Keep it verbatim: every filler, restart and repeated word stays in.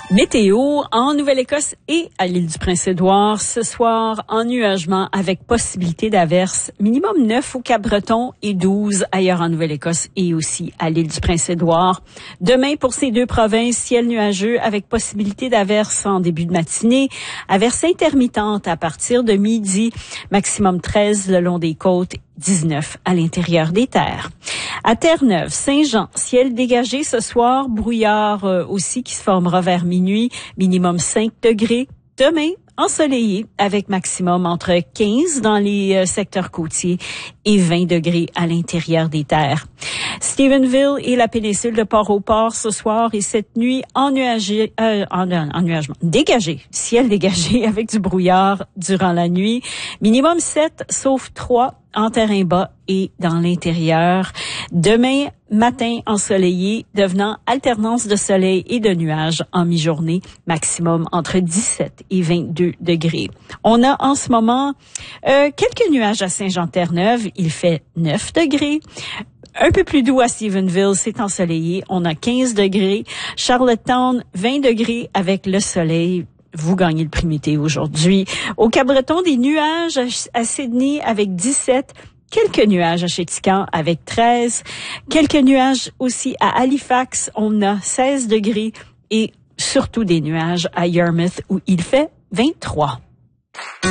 Météo en Nouvelle-Écosse et à l'île du Prince-Édouard. Ce soir, ennuagement avec possibilité d'averses. Minimum neuf au Cap-Breton et douze ailleurs en Nouvelle-Écosse et aussi à l'île du Prince-Édouard. Demain, pour ces deux provinces, ciel nuageux avec possibilité d'averses en début de matinée. Averses intermittentes à partir de midi. Maximum treize le long des côtes, dix-neuf à l'intérieur des terres. À Terre-Neuve, Saint-Jean, ciel dégagé ce soir, brouillard euh, aussi qui se formera vers minuit, minimum cinq degrés. Demain, ensoleillé avec maximum entre quinze dans les euh, secteurs côtiers et vingt degrés à l'intérieur des terres. Stephenville et la péninsule de Port-au-Port ce soir et cette nuit ennuagé, euh, en, en nuagement, dégagé, ciel dégagé avec du brouillard durant la nuit. Minimum sept, sauf trois en terrain bas et dans l'intérieur. Demain matin ensoleillé, devenant alternance de soleil et de nuages en mi-journée, maximum entre dix-sept et vingt-deux degrés. On a en ce moment euh, quelques nuages à Saint-Jean-Terre-Neuve, il fait neuf degrés. Un peu plus doux à Stephenville, c'est ensoleillé, on a quinze degrés. Charlottetown, vingt degrés avec le soleil. Vous gagnez le prix météo aujourd'hui. Au Cap-Breton, des nuages à Sydney avec dix-sept. Quelques nuages à Chéticamp avec treize. Quelques nuages aussi à Halifax. On a seize degrés et surtout des nuages à Yarmouth où il fait vingt-trois.